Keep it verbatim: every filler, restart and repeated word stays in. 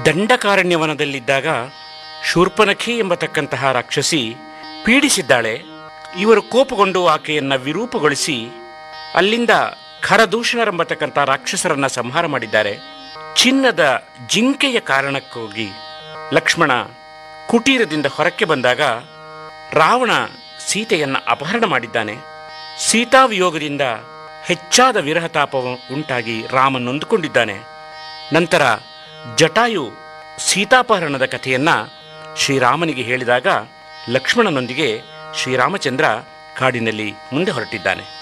ದಂಡಕಾರಣ್ಯವನದಲ್ಲಿದ್ದಾಗ ಶೂರ್ಪನಖಿ ಎಂಬತಕ್ಕಂತಹ ರಾಕ್ಷಸಿ ಪೀಡಿಸಿದ್ದಾಳೆ. ಇವರು ಕೋಪಗೊಂಡು ಆಕೆಯನ್ನ ವಿರೂಪಗೊಳಿಸಿ ಅಲ್ಲಿಂದ ಖರದೂಷಣರೆಂಬತಕ್ಕಂಥ ರಾಕ್ಷಸರನ್ನ ಸಂಹಾರ ಮಾಡಿದ್ದಾರೆ. ಚಿನ್ನದ ಜಿಂಕೆಯ ಕಾರಣಕ್ಕೋಗಿ ಲಕ್ಷ್ಮಣ ಕುಟೀರದಿಂದ ಹೊರಕ್ಕೆ ಬಂದಾಗ ರಾವಣ ಸೀತೆಯನ್ನ ಅಪಹರಣ ಮಾಡಿದ್ದಾನೆ. ಸೀತಾವಿಯೋಗದಿಂದ ಹೆಚ್ಚಾದ ವಿರಹತಾಪ ಉಂಟಾಗಿ ರಾಮ ನೊಂದುಕೊಂಡಿದ್ದಾನೆ. ನಂತರ ಜಟಾಯು ಸೀತಾಪಹರಣದ ಕಥೆಯನ್ನ ಶ್ರೀರಾಮನಿಗೆ ಹೇಳಿದಾಗ ಲಕ್ಷ್ಮಣನೊಂದಿಗೆ ಶ್ರೀರಾಮಚಂದ್ರ ಕಾಡಿನಲ್ಲಿ ಮುಂದೆ ಹೊರಟಿದ್ದಾನೆ.